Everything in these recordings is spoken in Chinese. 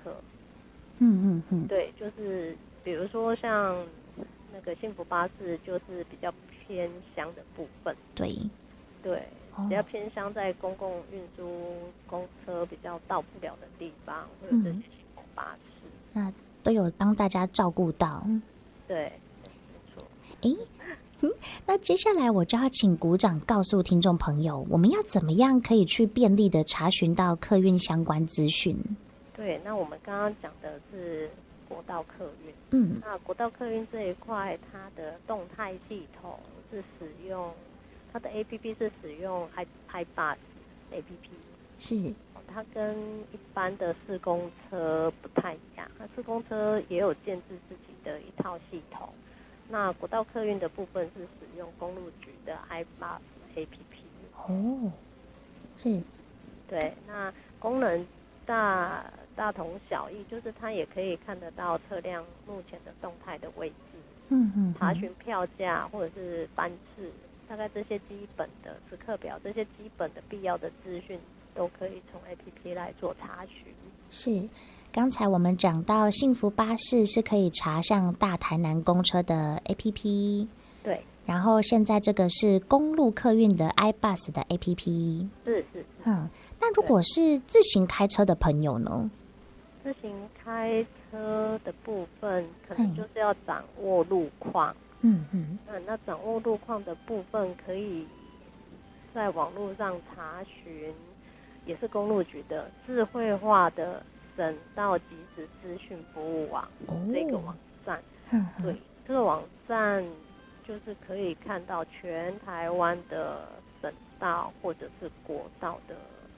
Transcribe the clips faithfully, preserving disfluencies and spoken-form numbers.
客。 嗯嗯嗯， 对，就是比如说像那个幸福巴士，就是比较偏乡的部分。 对对，比较偏乡在公共运输公车比较到不了的地方，或者是幸福巴士， 那都有帮大家照顾到。 对，没错。 诶，嗯，那接下来我就要请股长告诉听众朋友，我们要怎么样可以去便利的查询到客运相关资讯？ 对，那我们刚刚讲的是国道客运， 嗯， 那国道客运这一块，它的动态系统是使用它的 A P P 是使用 i iBus A P P， 是， 它跟一般的市公车不太一样，它市公车也有建制自己的一套系统，那国道客运的部分是使用公路局的 iBus A P P。 哦，是， 对，那功能大大同小异，就是它也可以看得到车辆目前的动态的位置， 嗯嗯， 查询票价或者是班次，大概这些基本的时刻表，这些基本的必要的资讯都可以从 A P P 来做查询。 是，刚才我们讲到幸福巴士是可以查像大台南公车的 A P P， 对， 然后现在这个是公路客运的 iBus 的 A P P， 是是是。 嗯，那如果是自行开车的朋友呢？ 自行开车的部分，可能就是要掌握路况。 嗯嗯， 那那掌握路况的部分，可以在网络上查询，也是公路局的智慧化的省道即时资讯服务网、哦、这个网站。 嗯嗯， 对，这个网站就是可以看到全台湾的省道或者是国道的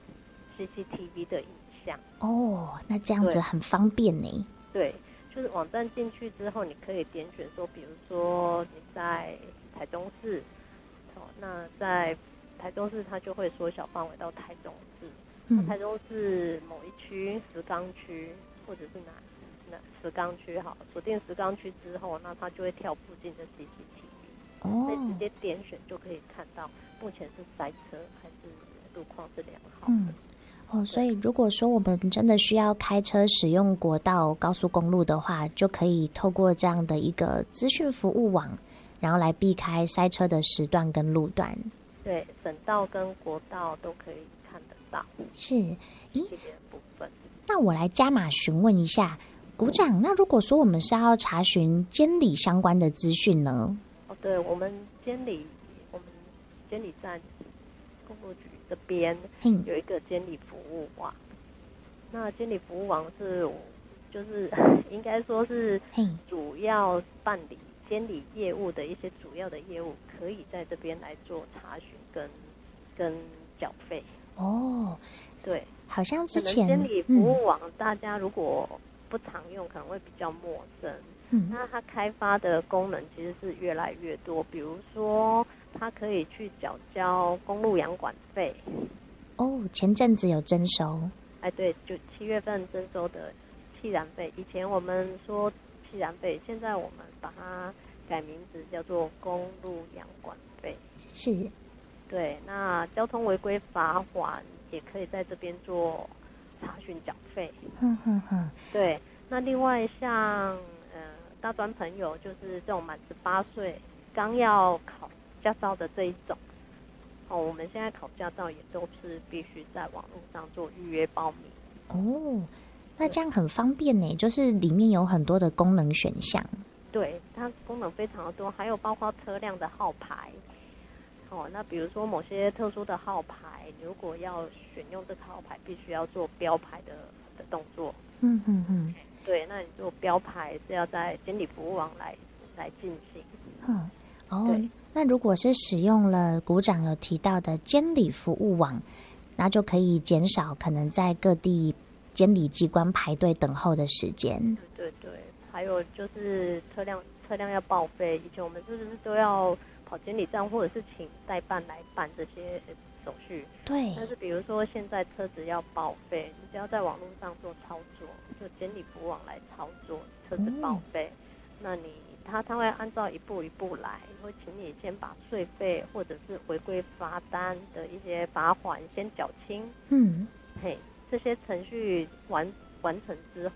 C C T V 的影像。 哦，那这样子很方便呢。 对，就是网站进去之后，你可以点选说，比如说你在台中市，哦，那在台中市它就会缩小范围到台中市，嗯、台中市某一区石冈区或者是哪那石冈区好，锁定石冈区之后，那它就会跳附近的 C C T V， 哦，所以直接点选就可以看到目前是塞车还是路况是良好的。嗯哦，所以如果说我们真的需要开车使用国道、高速公路的话，就可以透过这样的一个资讯服务网，然后来避开塞车的时段跟路段。 对，省道跟国道都可以看得到。 是，咦， 这个部分。 那我来加码询问一下，股长，那如果说我们是要查询监理相关的资讯呢？ 哦，对，我们监理，我们监理站公路局这边有一个监理服务网，那监理服务网是就是应该说是主要办理监理业务的一些主要的业务，可以在这边来做查询跟跟缴费。 哦， 对， 好像之前监理服务网、嗯、大家如果不常用，可能会比较陌生。嗯，那它开发的功能其实是越来越多，比如说它可以去缴交公路养管费。 哦，前阵子有征收。 哎，对，就七月份征收的汽燃费。以前我们说汽燃费，现在我们把它改名字叫做公路养管费。 是。对， 那交通违规罚款也可以在这边做查询缴费。 哼哼哼。对， 那另外像呃大专朋友，就是这种满十八岁刚要考驾照的这一种。哦，我们现在考驾照也都是必须在网络上做预约报名。 哦，那这样很方便呢，就是里面有很多的功能选项。 对，它功能非常的多，还有包括车辆的号牌。哦，那比如说某些特殊的号牌，如果要选用这个号牌，必须要做标牌的的动作。 嗯嗯嗯。 对，那你做标牌是要在监理服务网来来进行。 嗯，哦。那如果是使用了股长有提到的监理服务网，那就可以减少可能在各地监理机关排队等候的时间。 对对对，还有就是车辆车辆要报废，以前我们是不是都要跑监理站或者是请代办来办这些手续？ 对。 但是比如说现在车子要报废，你只要在网络上做操作，就监理服务网来操作车子报废，嗯、那你。他他会按照一步一步来，会请你先把税费或者是违规罚单的一些罚款先缴清。嗯，嘿，这些程序完完成之